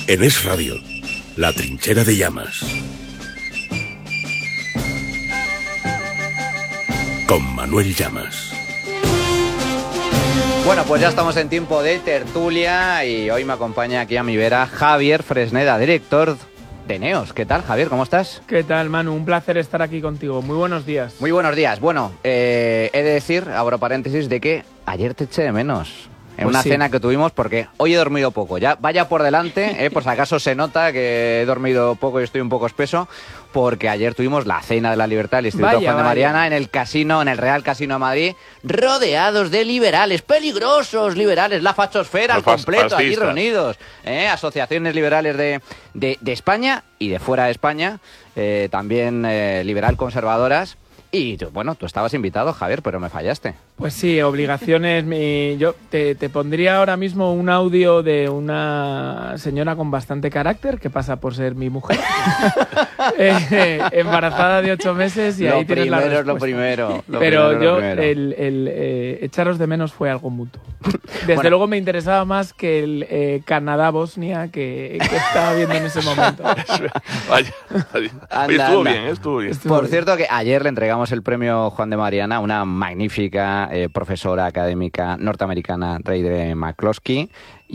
En Es Radio, La Trinchera de Llamas. Con Manuel Llamas. Bueno, pues ya estamos en tiempo de tertulia y hoy me acompaña aquí a mi vera Javier Fresneda, director de Neos. ¿Qué tal, Javier? ¿Cómo estás? ¿Qué tal, Manu? Un placer estar aquí contigo. Muy buenos días. Muy buenos días. Bueno, he de decir, abro paréntesis, de que ayer te eché de menos. En Pues una sí. cena que tuvimos, porque hoy he dormido poco. Ya vaya por delante, por si acaso se nota que he dormido poco y estoy un poco espeso, porque ayer tuvimos la cena de la libertad del Instituto Vaya, Juan de vaya. Mariana en el casino, en el Real Casino de Madrid, rodeados de liberales, peligrosos liberales, la fachosfera al completo, allí fascistas. reunidos, asociaciones liberales de España y de fuera de España, también liberal conservadoras. Y bueno, tú estabas invitado, Javier, pero me fallaste. Pues sí, obligaciones. Yo te pondría ahora mismo un audio de una señora con bastante carácter, que pasa por ser mi mujer, embarazada de 8 meses, y ahí tienes la respuesta. Lo primero. Pero yo, el echaros de menos fue algo mutuo. Desde Bueno. luego me interesaba más que el Canadá-Bosnia que estaba viendo en ese momento. Vaya. Anda, Oye, estuvo anda. bien, estuvo bien. Estuvo Por bien. cierto, que ayer le entregamos el premio Juan de Mariana a una magnífica profesora académica norteamericana, Reidre McCloskey,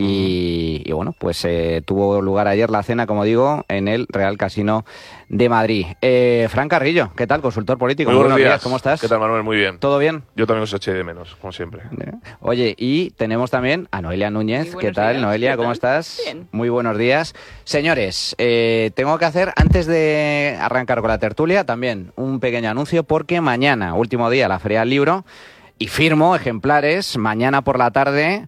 y bueno, pues tuvo lugar ayer la cena, como digo, en el Real Casino de Madrid. Fran Carrillo, ¿qué tal? Consultor político. Muy buenos días. ¿Cómo estás? ¿Qué tal, Manuel? Muy bien. ¿Todo bien? Yo también os eché de menos, como siempre. Oye, y tenemos también a Noelia Núñez. Muy ¿Qué buenos tal, días. Noelia? ¿Qué ¿Cómo tal? estás? Bien. Muy buenos días. Señores, tengo que hacer, antes de arrancar con la tertulia, también un pequeño anuncio, porque mañana, último día, la Feria del Libro, y firmo ejemplares mañana por la tarde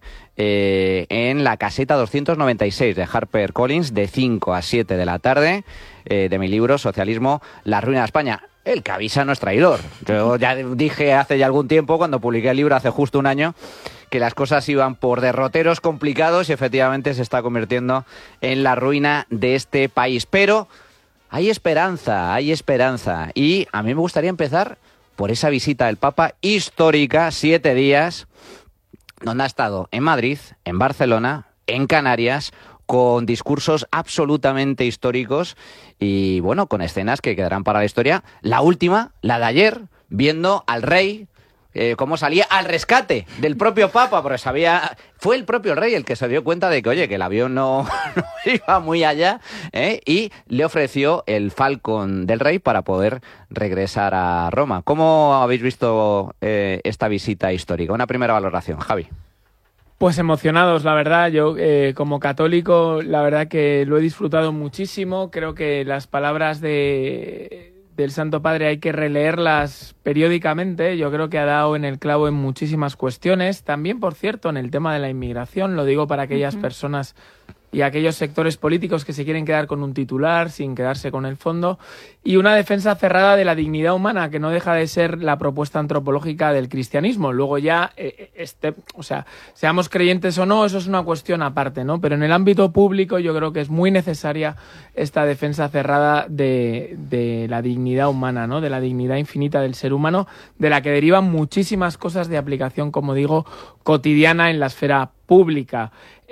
en la caseta 296 de HarperCollins, de 5 a 7 de la tarde, de mi libro Socialismo, la ruina de España. El que avisa no es traidor. Yo ya dije hace ya algún tiempo, cuando publiqué el libro hace justo un año, que las cosas iban por derroteros complicados y efectivamente se está convirtiendo en la ruina de este país. Pero hay esperanza, hay esperanza. Y a mí me gustaría empezar por esa visita del Papa histórica, 7 días, donde ha estado en Madrid, en Barcelona, en Canarias, con discursos absolutamente históricos y, bueno, con escenas que quedarán para la historia. La última, la de ayer, viendo al rey, cómo salía al rescate del propio Papa, porque fue el propio rey el que se dio cuenta de que, oye, que el avión no iba muy allá, y le ofreció el Falcon del rey para poder regresar a Roma. ¿Cómo habéis visto esta visita histórica? Una primera valoración, Javi. Pues emocionados, la verdad. Yo, como católico, la verdad que lo he disfrutado muchísimo. Creo que las palabras del Santo Padre hay que releerlas periódicamente. Yo creo que ha dado en el clavo en muchísimas cuestiones. También, por cierto, en el tema de la inmigración, lo digo para aquellas personas y aquellos sectores políticos que se quieren quedar con un titular sin quedarse con el fondo, y una defensa cerrada de la dignidad humana, que no deja de ser la propuesta antropológica del cristianismo. Luego ya, seamos creyentes o no, eso es una cuestión aparte, ¿no? Pero en el ámbito público yo creo que es muy necesaria esta defensa cerrada de la dignidad humana, ¿no? De la dignidad infinita del ser humano, de la que derivan muchísimas cosas de aplicación, como digo, cotidiana en la esfera pública.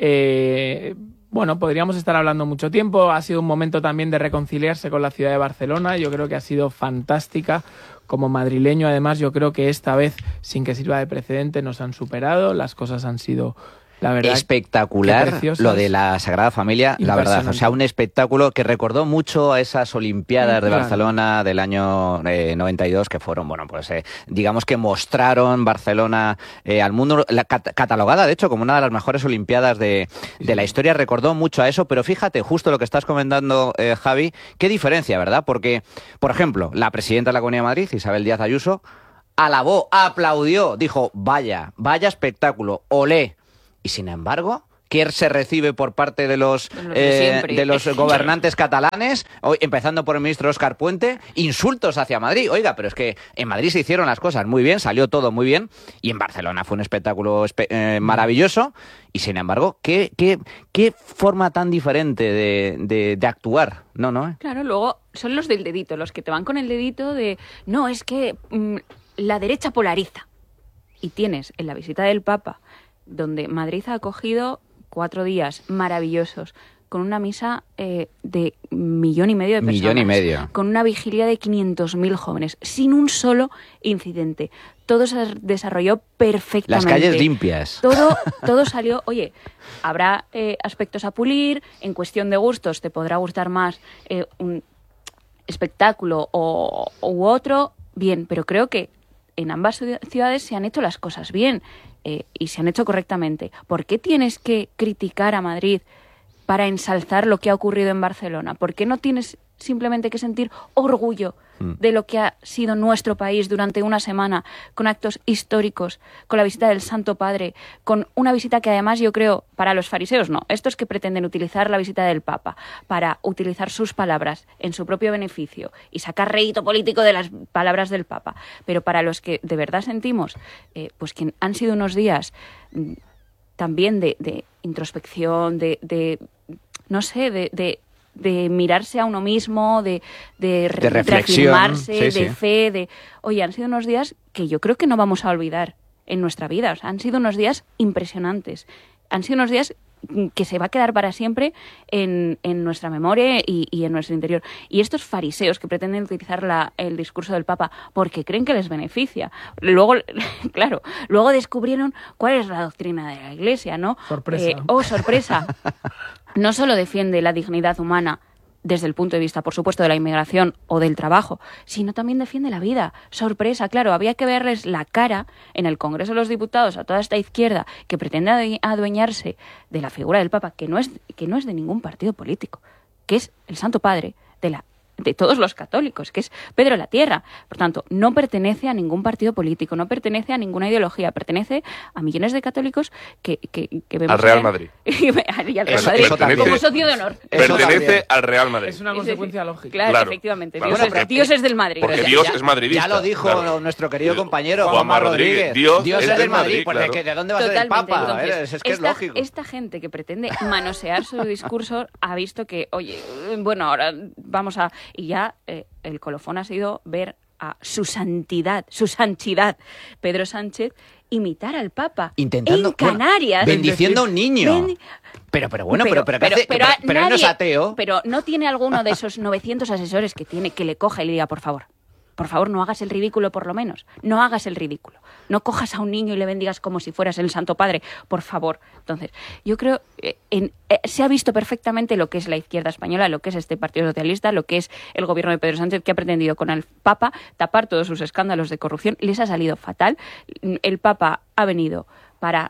Bueno, podríamos estar hablando mucho tiempo. Ha sido un momento también de reconciliarse con la ciudad de Barcelona. Yo creo que ha sido fantástica. Como madrileño, además, yo creo que esta vez, sin que sirva de precedente, nos han superado. Las cosas han sido, la verdad, espectacular qué preciosas. lo de la Sagrada Familia, la verdad. O sea, un espectáculo que recordó mucho a esas Olimpiadas de Claro. Barcelona del año 92, que fueron, bueno, pues digamos que mostraron Barcelona al mundo, catalogada, de hecho, como una de las mejores Olimpiadas de la historia. Recordó mucho a eso, pero fíjate, justo lo que estás comentando, Javi, qué diferencia, ¿verdad? Porque, por ejemplo, la presidenta de la Comunidad de Madrid, Isabel Díaz Ayuso, alabó, aplaudió, dijo, vaya espectáculo, olé. Y sin embargo, ¿qué se recibe por parte de los gobernantes catalanes? Hoy, empezando por el ministro Óscar Puente, insultos hacia Madrid. Oiga, pero es que en Madrid se hicieron las cosas muy bien, salió todo muy bien, y en Barcelona fue un espectáculo maravilloso. Y sin embargo, ¿qué forma tan diferente de actuar? ¿No? Claro, luego son los del dedito, los que te van con el dedito de, no, es que la derecha polariza. Y tienes en la visita del Papa, donde Madrid ha acogido 4 días maravillosos, con una misa de 1,5 millones de personas. 1,5 millones. Con una vigilia de 500.000 jóvenes, sin un solo incidente. Todo se desarrolló perfectamente. Las calles limpias. Todo salió... Oye, habrá aspectos a pulir, en cuestión de gustos te podrá gustar más un espectáculo u otro, bien, pero creo que en ambas ciudades se han hecho las cosas bien y se han hecho correctamente. ¿Por qué tienes que criticar a Madrid para ensalzar lo que ha ocurrido en Barcelona? ¿Por qué no tienes simplemente que sentir orgullo de lo que ha sido nuestro país durante una semana, con actos históricos, con la visita del Santo Padre, con una visita que además yo creo, para los fariseos no, estos que pretenden utilizar la visita del Papa para utilizar sus palabras en su propio beneficio y sacar rédito político de las palabras del Papa, pero para los que de verdad sentimos pues que han sido unos días también de introspección, no sé, de mirarse a uno mismo, de reflexión, reafirmarse, sí, de sí. fe, Oye, han sido unos días que yo creo que no vamos a olvidar en nuestra vida. O sea, han sido unos días impresionantes. Han sido unos días que se va a quedar para siempre en nuestra memoria y en nuestro interior. Y estos fariseos que pretenden utilizar el discurso del Papa porque creen que les beneficia. Luego, claro, luego descubrieron cuál es la doctrina de la Iglesia, ¿no? Sorpresa. Sorpresa. No solo defiende la dignidad humana desde el punto de vista, por supuesto, de la inmigración o del trabajo, sino también defiende la vida. Sorpresa, claro, había que verles la cara en el Congreso de los Diputados a toda esta izquierda que pretende adueñarse de la figura del Papa, que no es de ningún partido político, que es el Santo Padre de todos los católicos, que es Pedro de la Tierra. Por tanto, no pertenece a ningún partido político, no pertenece a ninguna ideología, pertenece a millones de católicos que vemos... Al Real Madrid. y al Real Eso Madrid también. como socio de honor. Pertenece al Real Madrid. Es una consecuencia lógica. Claro, efectivamente. Claro. Dios es del Madrid. Porque Pero Dios ya- es madridista. Ya lo dijo claro. nuestro querido compañero Juanma Juanma Rodríguez. Dios es es del Madrid. Pues, claro. ¿de dónde va a ser el Totalmente. Papa? Entonces, Es que es lógico. Esta gente que pretende manosear su discurso ha visto que, oye, bueno, ahora vamos a... Y ya el colofón ha sido ver a su santidad, Pedro Sánchez, imitar al Papa Intentando, en Canarias. bendiciendo a un niño. Pero bueno, pero ¿qué hace? Pero él no es ateo. Pero no tiene alguno de esos 900 asesores que tiene que le coja y le diga, por favor, no hagas el ridículo por lo menos. No hagas el ridículo. No cojas a un niño y le bendigas como si fueras el Santo Padre, por favor. Entonces, yo creo que se ha visto perfectamente lo que es la izquierda española, lo que es este Partido Socialista, lo que es el gobierno de Pedro Sánchez, que ha pretendido con el Papa tapar todos sus escándalos de corrupción. Les ha salido fatal. El Papa ha venido para...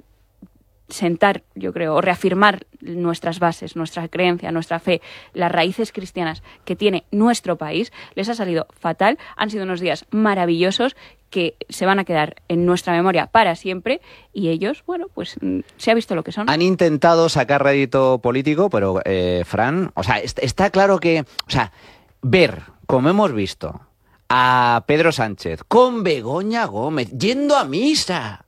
sentar, yo creo, o reafirmar nuestras bases, nuestra creencia, nuestra fe, las raíces cristianas que tiene nuestro país. Les ha salido fatal. Han sido unos días maravillosos que se van a quedar en nuestra memoria para siempre y ellos, bueno, pues se ha visto lo que son. Han intentado sacar rédito político, pero, Fran, o sea, está claro que, o sea, ver, como hemos visto, a Pedro Sánchez con Begoña Gómez yendo a misa,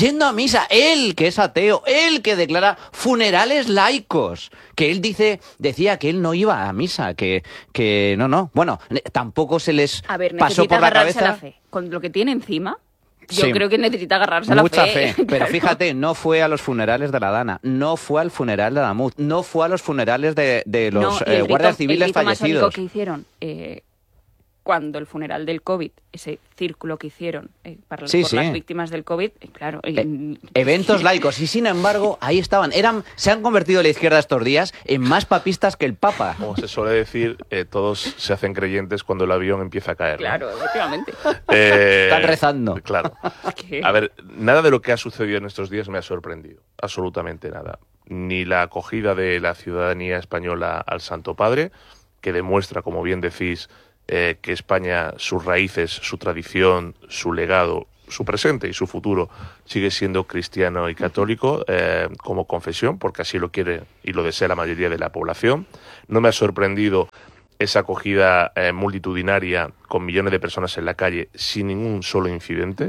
él que es ateo, él que declara funerales laicos, que él decía que él no iba a misa, que no, bueno, tampoco se les A ver, pasó necesita por la agarrarse cabeza. a la fe. Con lo que tiene encima, yo Sí. creo que necesita agarrarse a la Mucha fe. fe, pero Claro. fíjate, no fue a los funerales de la Dana, no fue al funeral de Damut, no fue a los funerales de los No, y el guardias rito- civiles el rito masónico fallecidos. que hicieron cuando el funeral del COVID, ese círculo que hicieron por Sí. las víctimas del COVID, claro. Eventos laicos, y sin embargo, ahí estaban. Se han convertido la izquierda estos días en más papistas que el Papa. Como se suele decir, todos se hacen creyentes cuando el avión empieza a caer. ¿no? Claro, efectivamente. Están rezando. Claro. ¿Qué? A ver, nada de lo que ha sucedido en estos días me ha sorprendido. Absolutamente nada. Ni la acogida de la ciudadanía española al Santo Padre, que demuestra, como bien decís, que España, sus raíces, su tradición, su legado, su presente y su futuro sigue siendo cristiano y católico como confesión, porque así lo quiere y lo desea la mayoría de la población. No me ha sorprendido esa acogida multitudinaria con millones de personas en la calle sin ningún solo incidente.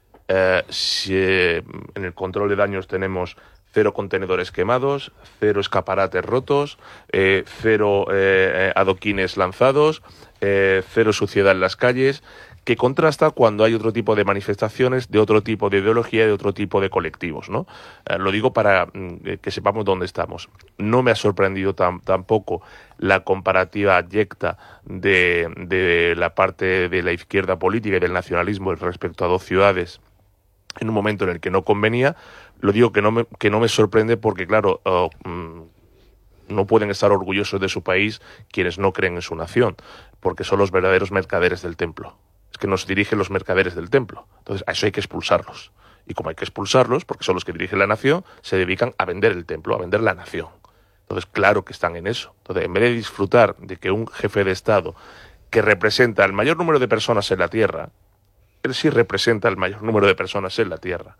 Si en el control de daños tenemos 0 contenedores quemados, 0 escaparates rotos, 0 adoquines lanzados, 0 suciedad en las calles, que contrasta cuando hay otro tipo de manifestaciones, de otro tipo de ideología, de otro tipo de colectivos, ¿no? Lo digo para que sepamos dónde estamos. No me ha sorprendido tampoco la comparativa abyecta de la parte de la izquierda política y del nacionalismo respecto a dos ciudades en un momento en el que no convenía. Lo digo que no me sorprende porque, claro, no pueden estar orgullosos de su país quienes no creen en su nación, porque son los verdaderos mercaderes del templo. Es que nos dirigen los mercaderes del templo. Entonces, a eso hay que expulsarlos. Y como hay que expulsarlos, porque son los que dirigen la nación, se dedican a vender el templo, a vender la nación. Entonces, claro que están en eso. Entonces, en vez de disfrutar de que un jefe de Estado que representa el mayor número de personas en la tierra, él sí representa el mayor número de personas en la tierra,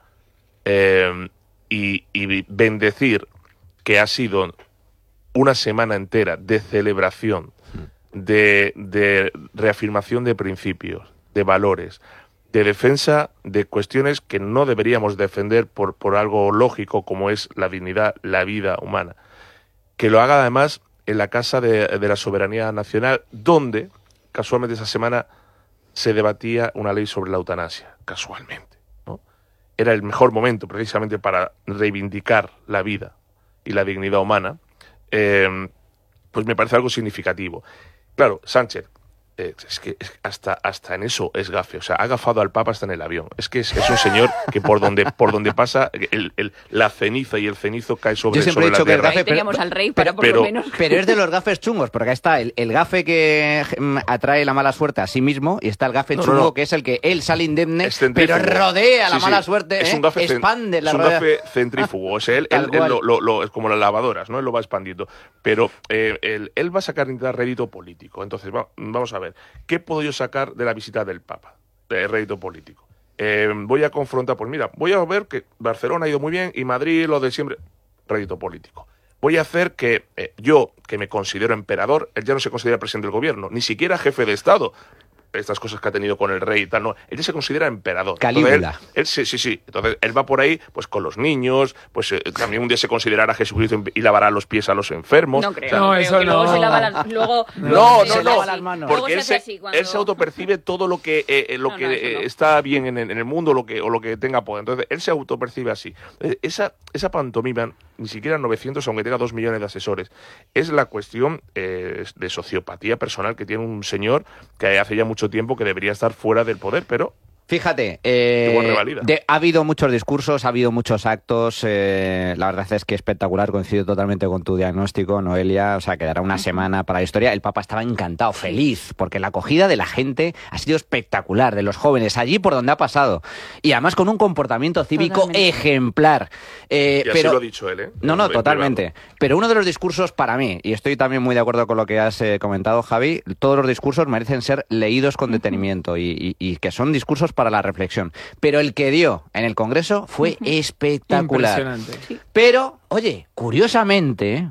y bendecir que ha sido una semana entera de celebración, de reafirmación de principios, de valores, de defensa de cuestiones que no deberíamos defender por algo lógico como es la dignidad, la vida humana. Que lo haga además en la Casa de la Soberanía Nacional, donde casualmente esa semana se debatía una ley sobre la eutanasia, casualmente, ¿no? Era el mejor momento precisamente para reivindicar la vida y la dignidad humana, pues me parece algo significativo. Claro, Sánchez, es que hasta en eso es gafe. O sea, ha gafado al Papa hasta en el avión. Es que es un señor que por donde pasa la ceniza y el cenizo cae sobre la tierra. Yo siempre he dicho que el gafe, teníamos al rey para por lo menos. Pero es de los gafes chungos, porque ahí está el gafe que atrae la mala suerte a sí mismo, y está el gafe chungo, que es el que él sale indemne, pero rodea la mala suerte, es un gafe expande la rueda. Es un gafe centrífugo. O sea, él es como las lavadoras, ¿no? Él lo va expandiendo. Pero él va a sacar rédito político. Entonces, vamos a ver. ¿Qué puedo yo sacar de la visita del Papa? De rédito político. Voy a confrontar, pues mira, voy a ver que Barcelona ha ido muy bien y Madrid lo de siempre. Rédito político. Voy a hacer que yo, que me considero emperador, él ya no se considera presidente del gobierno, ni siquiera jefe de Estado. Estas cosas que ha tenido con el rey y tal, no. Él ya se considera emperador. Calígula. Él sí. Entonces, él va por ahí, pues con los niños, pues también un día se considerará a Jesucristo y lavará los pies a los enfermos. No creo. O sea, no, eso no. Luego se lava luego se lava las manos. Porque él se autopercibe todo lo que está bien en el mundo o lo que tenga poder. Entonces, él se autopercibe así. Esa pantomima, ni siquiera 900, aunque tenga 2 millones de asesores, es la cuestión de sociopatía personal que tiene un señor que hace ya mucho tiempo que debería estar fuera del poder, pero fíjate, ha habido muchos discursos, ha habido muchos actos, la verdad es que espectacular, coincido totalmente con tu diagnóstico, Noelia, o sea, quedará una semana para la historia. El Papa estaba encantado, feliz, porque la acogida de la gente ha sido espectacular, de los jóvenes, allí por donde ha pasado, y además con un comportamiento cívico ejemplar. Y así lo ha dicho él, ¿eh? No, totalmente. Pero uno de los discursos para mí, y estoy también muy de acuerdo con lo que has comentado, Javi, todos los discursos merecen ser leídos con detenimiento y que son discursos para la reflexión. Pero el que dio en el Congreso fue espectacular. Impresionante. Sí. Pero, oye, curiosamente,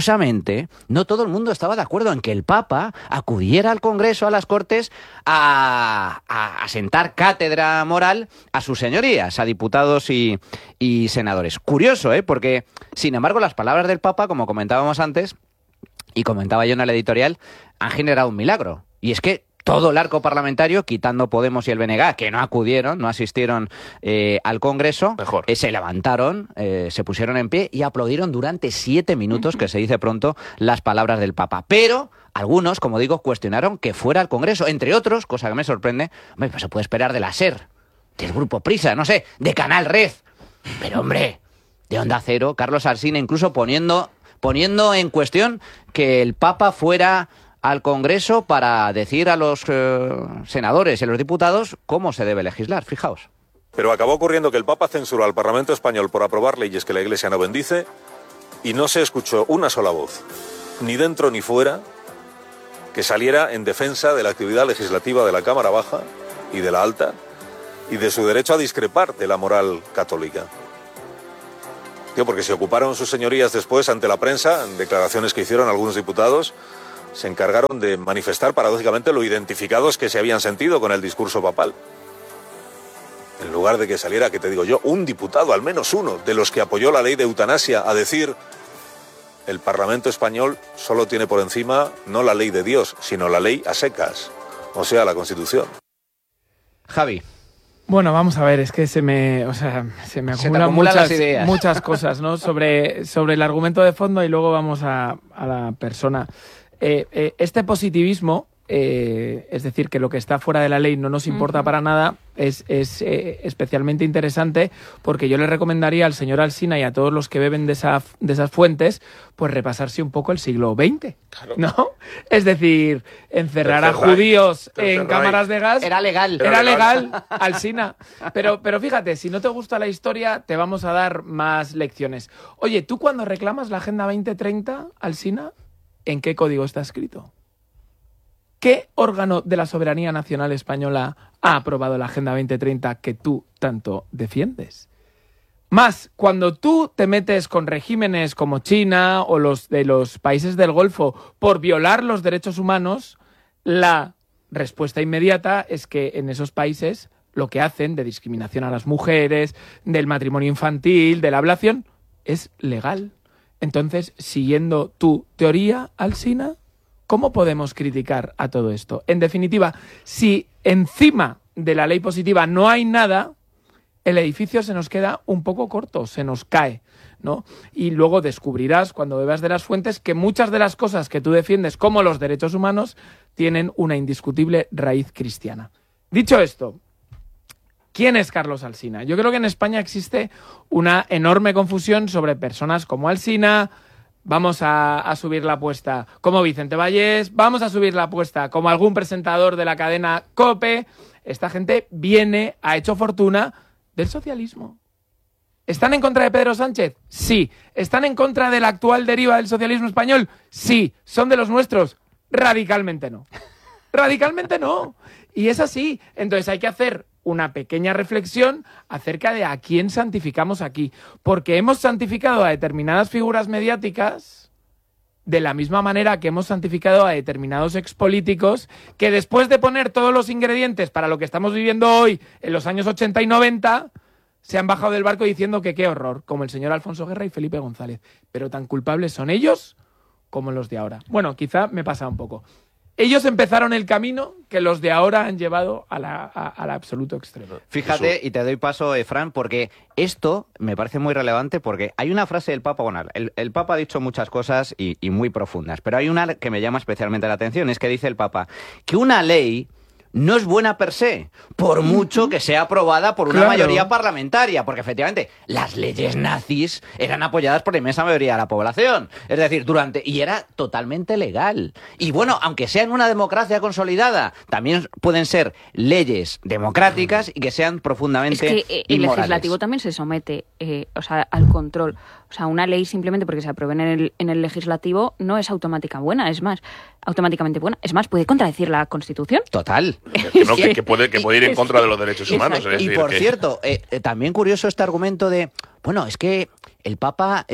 no todo el mundo estaba de acuerdo en que el Papa acudiera al Congreso, a las Cortes, a sentar cátedra moral a sus señorías, a diputados y senadores. Curioso, porque, sin embargo, las palabras del Papa, como comentábamos antes, y comentaba yo en el editorial, han generado un milagro. Y es que todo el arco parlamentario, quitando Podemos y el BNG, que no acudieron, no asistieron al Congreso, se levantaron, se pusieron en pie y aplaudieron durante 7 minutos, que se dice pronto, las palabras del Papa. Pero algunos, como digo, cuestionaron que fuera al Congreso. Entre otros, cosa que me sorprende, pues se puede esperar de la SER, del Grupo Prisa, no sé, de Canal Red. Pero, hombre, de Onda Cero, Carlos Alsina, incluso poniendo en cuestión que el Papa fuera al Congreso para decir a los senadores y a los diputados cómo se debe legislar, fijaos. Pero acabó ocurriendo que el Papa censuró al Parlamento español por aprobar leyes que la Iglesia no bendice y no se escuchó una sola voz, ni dentro ni fuera, que saliera en defensa de la actividad legislativa de la Cámara Baja y de la Alta y de su derecho a discrepar de la moral católica. Porque se ocuparon sus señorías después ante la prensa, en declaraciones que hicieron algunos diputados, se encargaron de manifestar paradójicamente lo identificados que se habían sentido con el discurso papal. En lugar de que saliera, que te digo yo, un diputado, al menos uno, de los que apoyó la ley de eutanasia, a decir: el Parlamento español solo tiene por encima no la ley de Dios, sino la ley a secas, o sea, la Constitución. Javi. Bueno, vamos a ver, es que se me acumulan las ideas. muchas cosas, ¿no? sobre el argumento de fondo y luego vamos a la persona. Este positivismo, es decir, que lo que está fuera de la ley no nos importa para nada, es especialmente interesante porque yo le recomendaría al señor Alsina y a todos los que beben de esas fuentes, pues repasarse un poco el siglo XX, Claro. ¿no? Es decir, encerrar a Tercer Reich. judíos Tercer en cámaras de gas... Era legal. Era legal, Alsina. Pero fíjate, si no te gusta la historia, te vamos a dar más lecciones. Oye, tú cuando reclamas la Agenda 2030, Alsina, ¿en qué código está escrito? ¿Qué órgano de la soberanía nacional española ha aprobado la Agenda 2030 que tú tanto defiendes? Más, cuando tú te metes con regímenes como China o los de los países del Golfo por violar los derechos humanos, la respuesta inmediata es que en esos países lo que hacen de discriminación a las mujeres, del matrimonio infantil, de la ablación, es legal. Entonces, siguiendo tu teoría, Alsina, ¿cómo podemos criticar a todo esto? En definitiva, si encima de la ley positiva no hay nada, el edificio se nos queda un poco corto, se nos cae, ¿no? Y luego descubrirás, cuando bebas de las fuentes, que muchas de las cosas que tú defiendes, como los derechos humanos, tienen una indiscutible raíz cristiana. Dicho esto, ¿quién es Carlos Alsina? Yo creo que en España existe una enorme confusión sobre personas como Alsina. Vamos a subir la apuesta como Vicente Vallés, vamos a subir la apuesta como algún presentador de la cadena COPE. Esta gente ha hecho fortuna del socialismo. ¿Están en contra de Pedro Sánchez? Sí. ¿Están en contra de la actual deriva del socialismo español? Sí. ¿Son de los nuestros? Radicalmente no. Radicalmente no. Y es así. Entonces hay que hacer una pequeña reflexión acerca de a quién santificamos aquí. Porque hemos santificado a determinadas figuras mediáticas de la misma manera que hemos santificado a determinados expolíticos que después de poner todos los ingredientes para lo que estamos viviendo hoy en los años 80 y 90 se han bajado del barco diciendo que qué horror, como el señor Alfonso Guerra y Felipe González. Pero tan culpables son ellos como los de ahora. Bueno, quizá me pasa un poco. Ellos empezaron el camino que los de ahora han llevado al absoluto extremo. Fíjate, y te doy paso, Fran, porque esto me parece muy relevante porque hay una frase del Papa, bueno, el Papa ha dicho muchas cosas y muy profundas, pero hay una que me llama especialmente la atención, es que dice el Papa que una ley no es buena per se, por mucho que sea aprobada por una mayoría parlamentaria, porque efectivamente las leyes nazis eran apoyadas por la inmensa mayoría de la población, es decir, y era totalmente legal. Y bueno, aunque sea en una democracia consolidada, también pueden ser leyes democráticas y que sean profundamente inmorales. Es que el legislativo también se somete al control. O sea, una ley simplemente porque se apruebe en el legislativo no es automáticamente buena. Es más, puede contradecir la Constitución. Total. Que puede ir en contra de los derechos humanos. Es decir, y por cierto, también curioso este argumento de, bueno, es que el Papa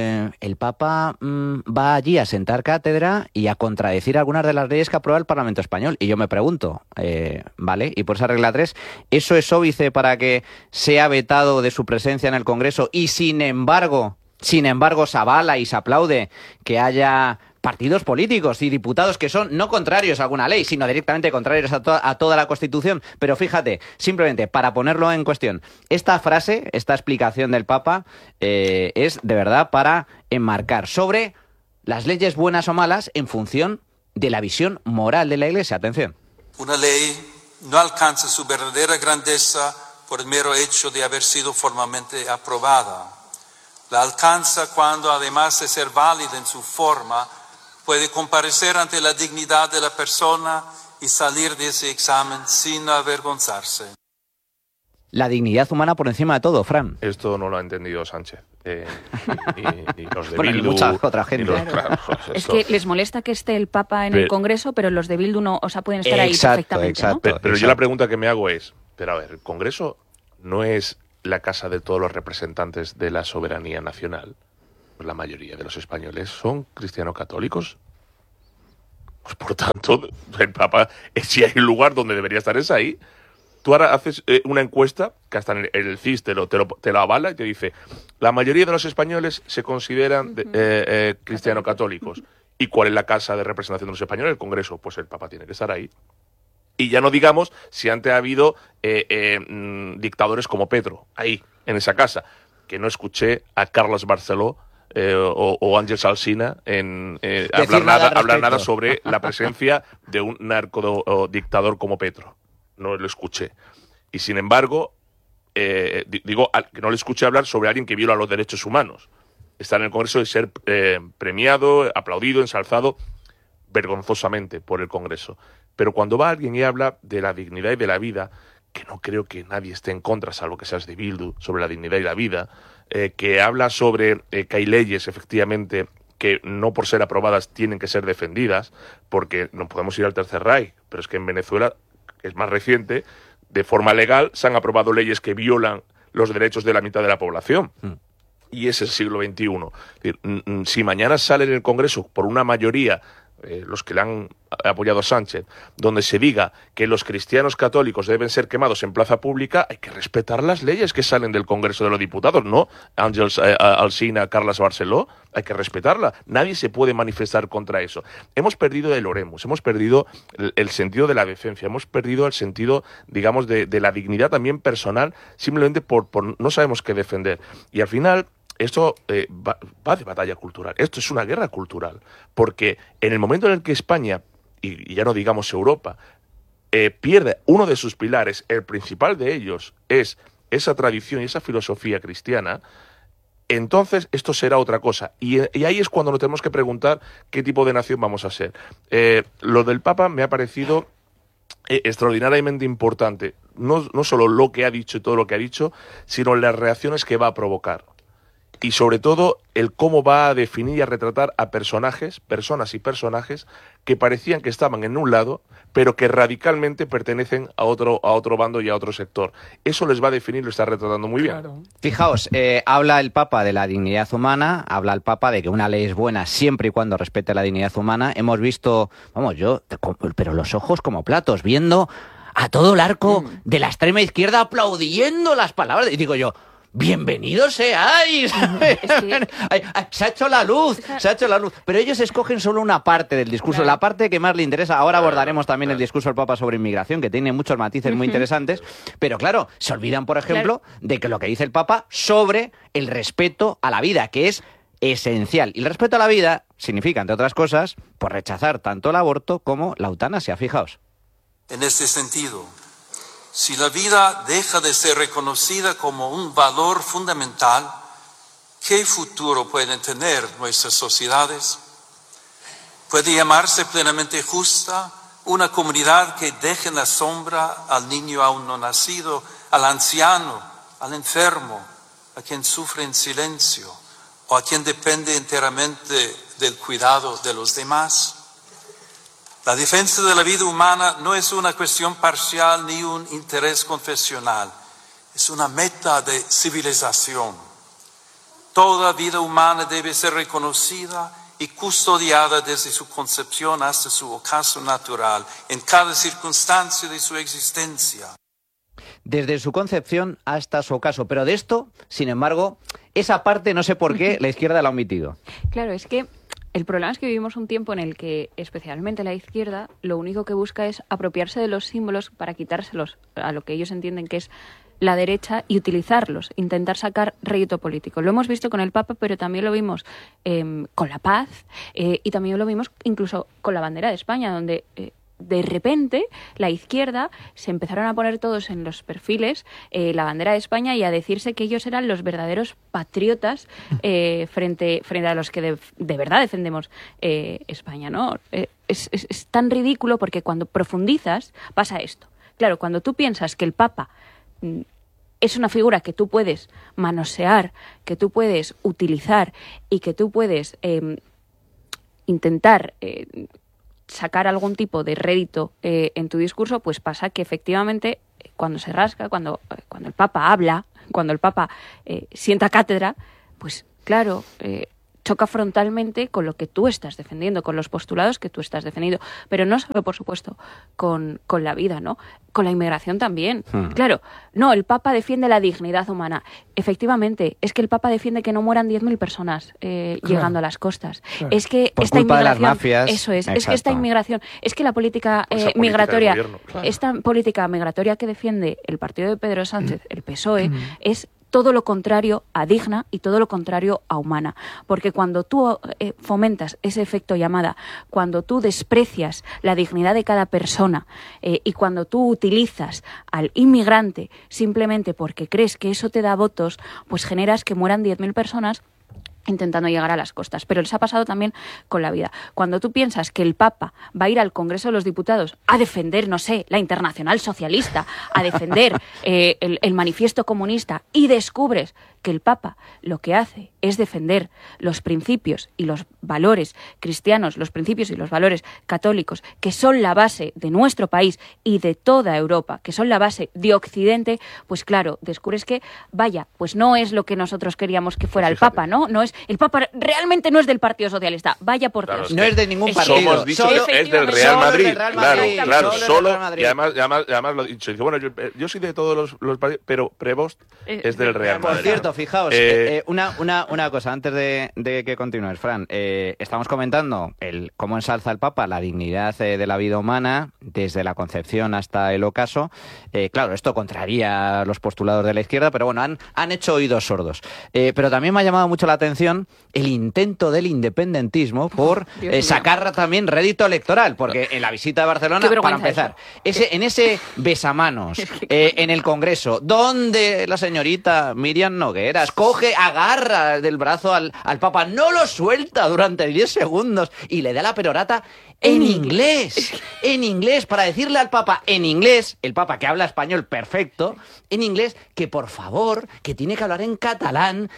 va allí a sentar cátedra y a contradecir algunas de las leyes que aprueba el Parlamento español. Y yo me pregunto, ¿vale? Y por esa regla 3, ¿eso es óbice para que sea vetado de su presencia en el Congreso y sin embargo se avala y se aplaude que haya partidos políticos y diputados que son no contrarios a alguna ley, sino directamente contrarios a toda la Constitución? Pero fíjate, simplemente para ponerlo en cuestión, esta frase, esta explicación del Papa es de verdad para enmarcar sobre las leyes buenas o malas en función de la visión moral de la Iglesia. Atención. Una ley no alcanza su verdadera grandeza por el mero hecho de haber sido formalmente aprobada. La alcanza cuando, además de ser válida en su forma, puede comparecer ante la dignidad de la persona y salir de ese examen sin avergonzarse. La dignidad humana por encima de todo, Fran. Esto no lo ha entendido Sánchez. Ni los de bueno, Bildu, y mucha otra gente. Es que les molesta que esté el Papa en el Congreso, pero los de Bildu no, pueden estar ahí perfectamente. Exacto, ¿no? Pero yo la pregunta que me hago es, pero a ver, ¿el Congreso no es la casa de todos los representantes de la soberanía nacional? Pues la mayoría de los españoles son cristiano-católicos. Pues por tanto, el Papa, si hay un lugar donde debería estar, es ahí. Tú ahora haces una encuesta, que hasta en el CIS te lo avala, y te dice, la mayoría de los españoles se consideran cristiano-católicos. ¿Y cuál es la casa de representación de los españoles? El Congreso. Pues el Papa tiene que estar ahí. Y ya no digamos si antes ha habido dictadores como Petro, ahí, en esa casa, que no escuché a Carles Barceló o Ángel Alsina hablar nada sobre la presencia de un narcodictador como Petro. No lo escuché. Y sin embargo, digo que no le escuché hablar sobre alguien que viola los derechos humanos. Estar en el Congreso y ser premiado, aplaudido, ensalzado vergonzosamente por el Congreso. Pero cuando va alguien y habla de la dignidad y de la vida, que no creo que nadie esté en contra, salvo que seas de Bildu, sobre la dignidad y la vida, que habla sobre que hay leyes, efectivamente, que no por ser aprobadas tienen que ser defendidas, porque no podemos ir al Tercer Reich, pero es que en Venezuela, que es más reciente, de forma legal se han aprobado leyes que violan los derechos de la mitad de la población. Y es el siglo XXI. Es decir, si mañana sale en el Congreso por una mayoría, los que le han apoyado a Sánchez, donde se diga que los cristianos católicos deben ser quemados en plaza pública, hay que respetar las leyes que salen del Congreso de los Diputados, ¿no? Ángel Alsina, Carles Barceló, hay que respetarla. Nadie se puede manifestar contra eso. Hemos perdido el oremus, hemos perdido el sentido de la decencia, hemos perdido el sentido, digamos, de la dignidad también personal, simplemente por no sabemos qué defender. Y al final, esto va de batalla cultural. Esto es una guerra cultural. Porque en el momento en el que España, y ya no digamos Europa, pierde uno de sus pilares, el principal de ellos es esa tradición y esa filosofía cristiana, entonces esto será otra cosa. Y ahí es cuando nos tenemos que preguntar qué tipo de nación vamos a ser. Lo del Papa me ha parecido extraordinariamente importante. No solo lo que ha dicho y todo lo que ha dicho, sino las reacciones que va a provocar. Y sobre todo el cómo va a definir y a retratar a personajes, personas y personajes que parecían que estaban en un lado, pero que radicalmente pertenecen a otro bando y a otro sector. Eso les va a definir, lo está retratando muy bien. Claro. Fijaos, habla el Papa de la dignidad humana, habla el Papa de que una ley es buena siempre y cuando respete la dignidad humana. Hemos visto, pero los ojos como platos, viendo a todo el arco de la extrema izquierda aplaudiendo las palabras. Y digo yo, ¡bienvenidos seáis! Se ha hecho la luz, se ha hecho la luz. Pero ellos escogen solo una parte del discurso, la parte que más le interesa. Ahora abordaremos también el discurso del Papa sobre inmigración, que tiene muchos matices muy interesantes. Pero claro, se olvidan, por ejemplo, de que lo que dice el Papa sobre el respeto a la vida, que es esencial. Y el respeto a la vida significa, entre otras cosas, pues rechazar tanto el aborto como la eutanasia. Fijaos. En este sentido, si la vida deja de ser reconocida como un valor fundamental, ¿qué futuro pueden tener nuestras sociedades? ¿Puede llamarse plenamente justa una comunidad que deje en la sombra al niño aún no nacido, al anciano, al enfermo, a quien sufre en silencio o a quien depende enteramente del cuidado de los demás? La defensa de la vida humana no es una cuestión parcial ni un interés confesional, es una meta de civilización. Toda vida humana debe ser reconocida y custodiada desde su concepción hasta su ocaso natural, en cada circunstancia de su existencia. Desde su concepción hasta su ocaso. Pero de esto, sin embargo, esa parte no sé por qué la izquierda la ha omitido. Claro, es que el problema es que vivimos un tiempo en el que, especialmente la izquierda, lo único que busca es apropiarse de los símbolos para quitárselos a lo que ellos entienden que es la derecha y utilizarlos, intentar sacar rédito político. Lo hemos visto con el Papa, pero también lo vimos con la paz y también lo vimos incluso con la bandera de España, donde de repente la izquierda se empezaron a poner todos en los perfiles la bandera de España y a decirse que ellos eran los verdaderos patriotas frente a los que de verdad defendemos España, ¿no? Es tan ridículo porque cuando profundizas pasa esto. Claro, cuando tú piensas que el Papa es una figura que tú puedes manosear, que tú puedes utilizar y que tú puedes intentar sacar algún tipo de rédito en tu discurso, pues pasa que efectivamente cuando se rasca, cuando el Papa habla, cuando el Papa sienta cátedra, pues claro, choca frontalmente con lo que tú estás defendiendo, con los postulados que tú estás defendiendo. Pero no solo, por supuesto, con la vida, ¿no? Con la inmigración también. Claro, no, el Papa defiende la dignidad humana. Efectivamente, es que el Papa defiende que no mueran 10.000 personas llegando a las costas. Claro. Es que Por esta culpa de inmigración... las mafias. Eso es que esta Exacto. inmigración... Es que la política Esa política migratoria... del gobierno, claro. Esta política migratoria que defiende el partido de Pedro Sánchez, el PSOE, es todo lo contrario a digna y todo lo contrario a humana. Porque cuando tú fomentas ese efecto llamada, cuando tú desprecias la dignidad de cada persona y cuando tú utilizas al inmigrante simplemente porque crees que eso te da votos, pues generas que mueran 10.000 personas intentando llegar a las costas. Pero les ha pasado también con la vida. Cuando tú piensas que el Papa va a ir al Congreso de los Diputados a defender, no sé, la Internacional Socialista, a defender el manifiesto comunista, y descubres que el Papa lo que hace es defender los principios y los valores cristianos, los principios y los valores católicos, que son la base de nuestro país y de toda Europa, que son la base de Occidente, pues claro, descubres que, vaya, pues no es lo que nosotros queríamos que fuera el Papa, ¿no? No es, el Papa realmente no es del Partido Socialista, vaya por Claro, Dios. No es de ningún Es que partido. Hemos dicho Solo- que es del efectivamente, Real solo es Madrid. del Real Claro, Madrid, claro, solo es del solo. Real Madrid. Y además lo he dicho. Dice, bueno, yo soy de todos los partidos, pero Prevost es del Real Por Madrid. cierto, fijaos, una cosa antes de que continúes, Fran. Estamos comentando cómo ensalza el Papa la dignidad de la vida humana desde la concepción hasta el ocaso. Claro, esto contraría los postulados de la izquierda, pero bueno, han hecho oídos sordos. Pero también me ha llamado mucho la atención el intento del independentismo por Dios mío. sacar también rédito electoral, porque en la visita de Barcelona, Qué para vergüenza empezar, en ese besamanos en el Congreso, donde la señorita Miriam Nogueras agarra del brazo al Papa, no lo suelta durante 10 segundos y le da la perorata en inglés, para decirle al Papa en inglés, el Papa que habla español perfecto, en inglés, que por favor, que tiene que hablar en catalán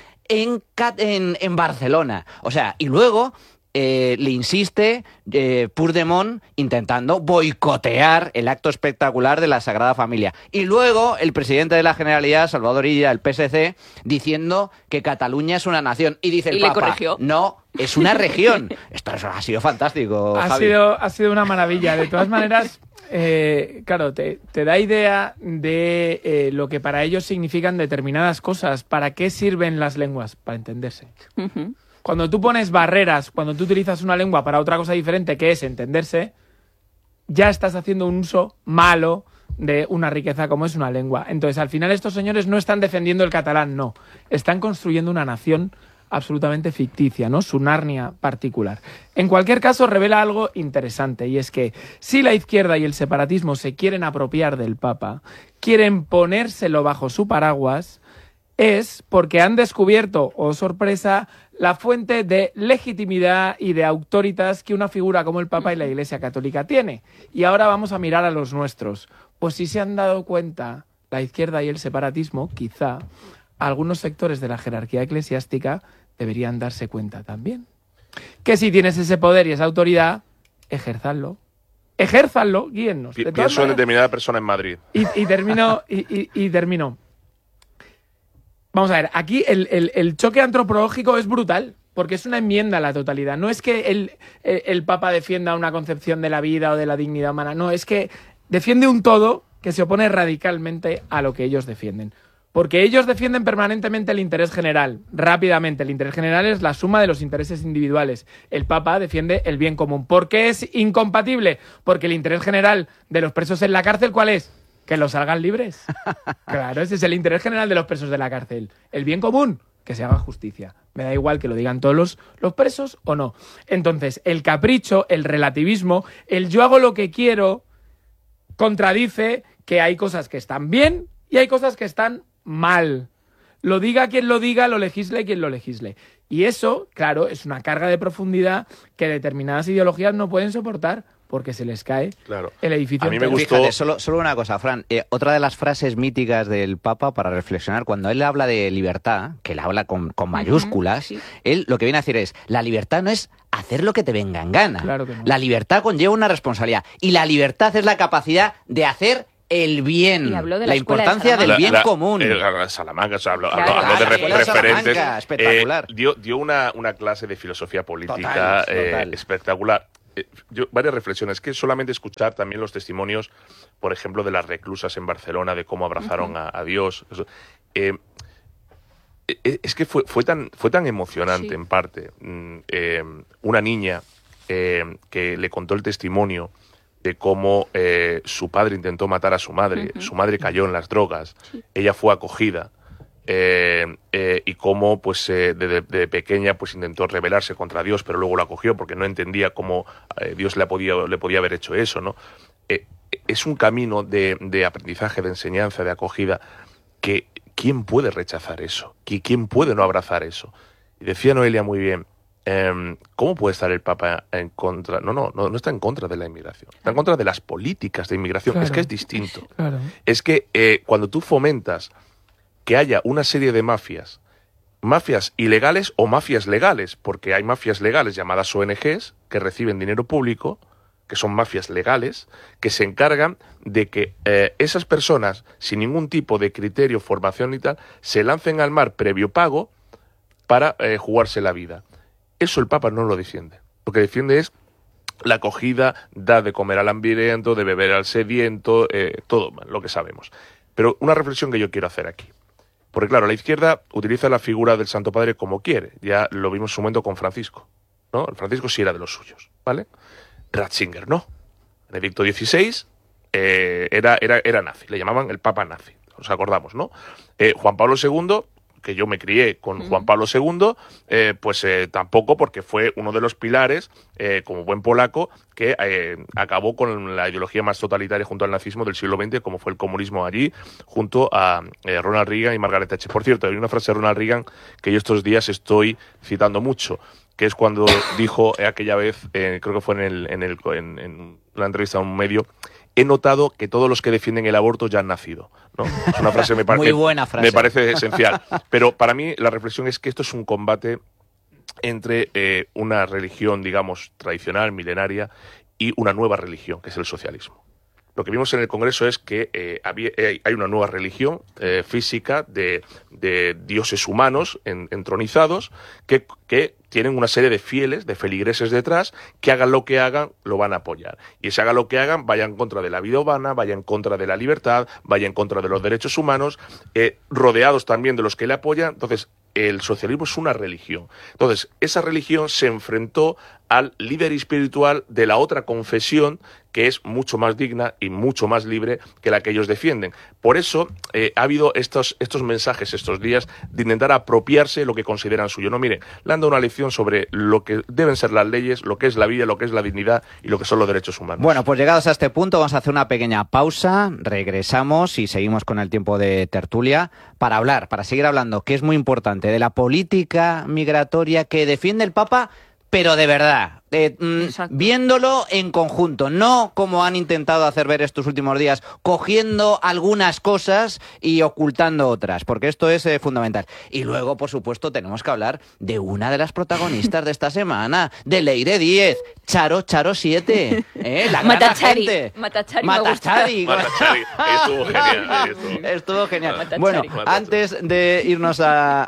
en Barcelona. O sea, y luego le insiste Puigdemont intentando boicotear el acto espectacular de la Sagrada Familia. Y luego el presidente de la Generalidad, Salvador Illa, el PSC, diciendo que Cataluña es una nación. Y dice el Y le Papa, corrigió. no, es una región. Esto ha sido fantástico, Ha Javi. sido una maravilla. De todas maneras, claro, te da idea de lo que para ellos significan determinadas cosas. ¿Para qué sirven las lenguas? Para entenderse. Ujú. Cuando tú pones barreras, cuando tú utilizas una lengua para otra cosa diferente, que es entenderse, ya estás haciendo un uso malo de una riqueza como es una lengua. Entonces, al final estos señores no están defendiendo el catalán, no. Están construyendo una nación absolutamente ficticia, ¿no? Su Narnia particular. En cualquier caso, revela algo interesante, y es que si la izquierda y el separatismo se quieren apropiar del Papa, quieren ponérselo bajo su paraguas, es porque han descubierto, oh sorpresa, la fuente de legitimidad y de autoritas que una figura como el Papa y la Iglesia Católica tiene. Y ahora vamos a mirar a los nuestros. Pues si se han dado cuenta la izquierda y el separatismo, quizá algunos sectores de la jerarquía eclesiástica deberían darse cuenta también. Que si tienes ese poder y esa autoridad, ejérzanlo. Ejérzanlo, guíennos. De todas Pienso en maneras- determinada persona en Madrid. y termino. Vamos a ver, aquí el choque antropológico es brutal, porque es una enmienda a la totalidad. No es que el Papa defienda una concepción de la vida o de la dignidad humana, no, es que defiende un todo que se opone radicalmente a lo que ellos defienden. Porque ellos defienden permanentemente el interés general, rápidamente. El interés general es la suma de los intereses individuales. El Papa defiende el bien común. ¿Por qué es incompatible? Porque el interés general de los presos en la cárcel, ¿cuál es? Que los salgan libres. Claro, ese es el interés general de los presos de la cárcel. El bien común, que se haga justicia. Me da igual que lo digan todos los presos o no. Entonces, el capricho, el relativismo, el yo hago lo que quiero, contradice que hay cosas que están bien y hay cosas que están mal. Lo diga quien lo diga, lo legisle quien lo legisle. Y eso, claro, es una carga de profundidad que determinadas ideologías no pueden soportar porque se les cae Claro. el edificio A mí me entero. gustó- Fíjate, solo una cosa, Fran. Otra de las frases míticas del Papa para reflexionar, cuando él habla de libertad, que la habla con mayúsculas, sí. él lo que viene a decir es, la libertad no es hacer lo que te venga en gana. Claro que no. La libertad conlleva una responsabilidad. Y la libertad es la capacidad de hacer el bien, Y habló de la la escuela de importancia del bien común. Salamanca, o sea, habló Claro, de la escuela de referentes. Salamanca, espectacular. Dio una clase de filosofía política Total. espectacular. Varias reflexiones, que solamente escuchar también los testimonios, por ejemplo, de las reclusas en Barcelona, de cómo abrazaron a Dios. Es que fue tan emocionante, Sí. en parte, una niña que le contó el testimonio de cómo su padre intentó matar a su madre, su madre cayó en las drogas, ella fue acogida, y cómo pues de pequeña pues intentó rebelarse contra Dios, pero luego lo acogió porque no entendía cómo Dios le podía haber hecho eso, ¿no? Es un camino de aprendizaje, de enseñanza, de acogida, que ¿quién puede rechazar eso? ¿Quién puede no abrazar eso? Y decía Noelia muy bien, ¿cómo puede estar el Papa en contra? No está en contra de la inmigración, está en contra de las políticas de inmigración. Claro. Es que es distinto. Claro. Es que cuando tú fomentas que haya una serie de mafias ilegales o mafias legales, porque hay mafias legales llamadas ONGs que reciben dinero público, que son mafias legales, que se encargan de que esas personas, sin ningún tipo de criterio, formación y tal, se lancen al mar previo pago para jugarse la vida. Eso el Papa no lo defiende. Lo que defiende es la acogida, dar de comer al hambriento, de beber al sediento, todo lo que sabemos. Pero una reflexión que yo quiero hacer aquí. Porque claro, la izquierda utiliza la figura del Santo Padre como quiere. Ya lo vimos en su momento con Francisco, ¿no? El Francisco sí era de los suyos, ¿vale? Ratzinger no. Benedicto XVI era nazi, le llamaban el Papa nazi, nos acordamos, ¿no? Juan Pablo II, que yo me crié con Juan Pablo II, pues tampoco, porque fue uno de los pilares, como buen polaco, que acabó con la ideología más totalitaria junto al nazismo del siglo XX, como fue el comunismo allí, junto a Ronald Reagan y Margaret Thatcher. Por cierto, hay una frase de Ronald Reagan que yo estos días estoy citando mucho, que es cuando dijo aquella vez, creo que fue en una entrevista a un medio, he notado que todos los que defienden el aborto ya han nacido, ¿no? Es una frase Muy buena frase. Me parece esencial. Pero para mí la reflexión es que esto es un combate entre una religión, digamos, tradicional, milenaria, y una nueva religión, que es el socialismo. Lo que vimos en el Congreso es que hay una nueva religión física de dioses humanos entronizados que tienen una serie de fieles, de feligreses detrás, que hagan lo que hagan, lo van a apoyar. Y ese hagan lo que hagan, vaya en contra de la vida humana, vaya en contra de la libertad, vaya en contra de los derechos humanos, rodeados también de los que le apoyan. Entonces, el socialismo es una religión. Entonces, esa religión se enfrentó al líder espiritual de la otra confesión, que es mucho más digna y mucho más libre que la que ellos defienden. Por eso ha habido estos mensajes estos días de intentar apropiarse lo que consideran suyo. No, miren, le han dado una lección sobre lo que deben ser las leyes, lo que es la vida, lo que es la dignidad y lo que son los derechos humanos. Bueno, pues llegados a este punto vamos a hacer una pequeña pausa, regresamos y seguimos con el tiempo de tertulia para seguir hablando, que es muy importante, de la política migratoria que defiende el Papa, pero de verdad, viéndolo en conjunto, no como han intentado hacer ver estos últimos días, cogiendo algunas cosas y ocultando otras, porque esto es fundamental. Y luego, por supuesto, tenemos que hablar de una de las protagonistas de esta semana, de Leire 10, Charo 7, la Matachari. gran agente. Matachari. Matachari, estuvo genial. Estuvo genial. Matachari. Bueno, Matachari. antes de irnos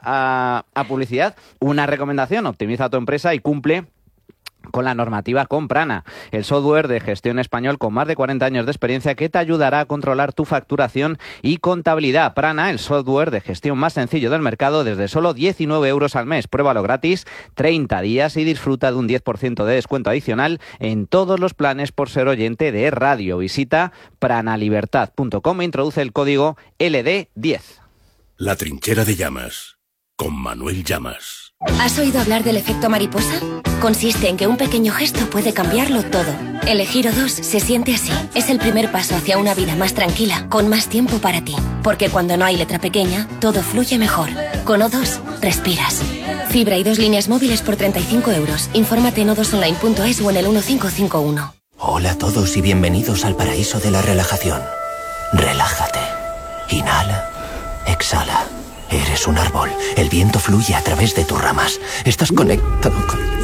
a publicidad, una recomendación: optimiza tu empresa y cumple con la normativa con Prana, el software de gestión español con más de 40 años de experiencia que te ayudará a controlar tu facturación y contabilidad. Prana, el software de gestión más sencillo del mercado desde solo 19 euros al mes. Pruébalo gratis 30 días y disfruta de un 10% de descuento adicional en todos los planes por ser oyente de radio. Visita pranalibertad.com e introduce el código LD10. La trinchera de llamas, con Manuel Llamas. ¿Has oído hablar del efecto mariposa? Consiste en que un pequeño gesto puede cambiarlo todo. Elegir O2 se siente así. Es el primer paso hacia una vida más tranquila, con más tiempo para ti. Porque cuando no hay letra pequeña, todo fluye mejor. Con O2, respiras. Fibra y 2 líneas móviles por 35 euros. Infórmate en o2online.es o en el 1551. Hola a todos y bienvenidos al paraíso de la relajación. Relájate. Inhala. Exhala. Eres un árbol. El viento fluye a través de tus ramas. Estás conectado con...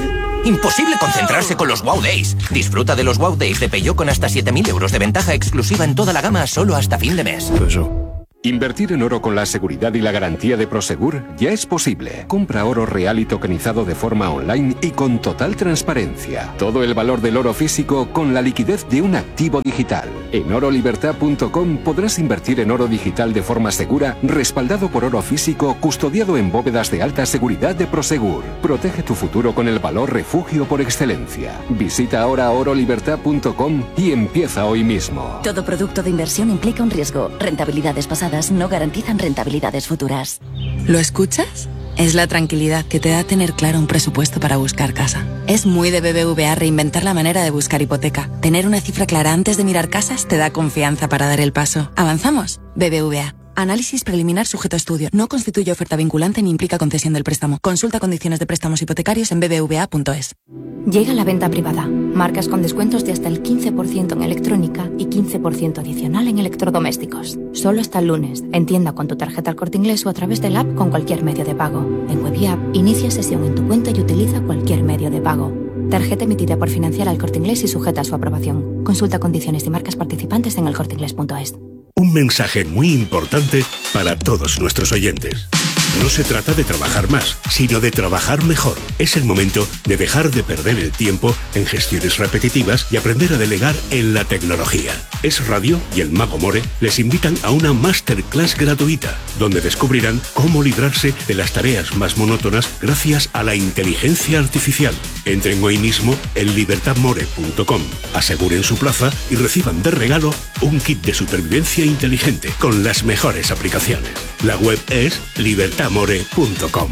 Imposible concentrarse con los Wow Days. Disfruta de los Wow Days de Peugeot con hasta 7.000 euros de ventaja exclusiva en toda la gama solo hasta fin de mes. Invertir en oro con la seguridad y la garantía de Prosegur ya es posible. Compra oro real y tokenizado de forma online y con total transparencia. Todo el valor del oro físico con la liquidez de un activo digital. En orolibertad.com podrás invertir en oro digital de forma segura, respaldado por oro físico, custodiado en bóvedas de alta seguridad de Prosegur. Protege tu futuro con el valor refugio por excelencia. Visita ahora orolibertad.com y empieza hoy mismo. Todo producto de inversión implica un riesgo. Rentabilidades pasadas no garantizan rentabilidades futuras. ¿Lo escuchas? Es la tranquilidad que te da tener claro un presupuesto para buscar casa. Es muy de BBVA reinventar la manera de buscar hipoteca. Tener una cifra clara antes de mirar casas te da confianza para dar el paso. ¿Avanzamos? BBVA. Análisis preliminar sujeto a estudio. No constituye oferta vinculante ni implica concesión del préstamo. Consulta condiciones de préstamos hipotecarios en bbva.es. Llega la venta privada. Marcas con descuentos de hasta el 15% en electrónica y 15% adicional en electrodomésticos. Solo hasta el lunes. En tienda con tu tarjeta Al Corte Inglés o a través del app con cualquier medio de pago. En web y app, inicia sesión en tu cuenta y utiliza cualquier medio de pago. Tarjeta emitida por Financiera Al Corte Inglés y sujeta a su aprobación. Consulta condiciones y marcas participantes en elcorteinglés.es. Un mensaje muy importante para todos nuestros oyentes. No se trata de trabajar más, sino de trabajar mejor. Es el momento de dejar de perder el tiempo en gestiones repetitivas y aprender a delegar en la tecnología. Es Radio y el Mago More les invitan a una masterclass gratuita, donde descubrirán cómo librarse de las tareas más monótonas gracias a la inteligencia artificial. Entren hoy mismo en libertadmore.com, aseguren su plaza y reciban de regalo un kit de supervivencia inteligente con las mejores aplicaciones. La web es libertadmore.com.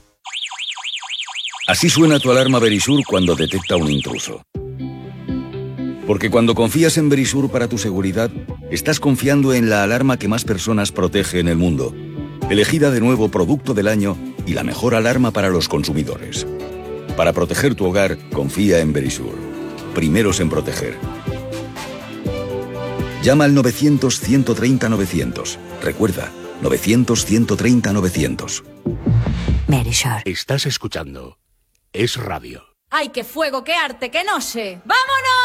Así suena tu alarma Verisur cuando detecta un intruso. Porque cuando confías en Verisur para tu seguridad, estás confiando en la alarma que más personas protege en el mundo. Elegida de nuevo Producto del Año y la mejor alarma para los consumidores. Para proteger tu hogar, confía en Verisur. Primeros en proteger. Llama al 900-130-900. Recuerda, 900-130-900. Estás escuchando Es Radio. ¡Ay, qué fuego, qué arte, qué no sé! ¡Vámonos!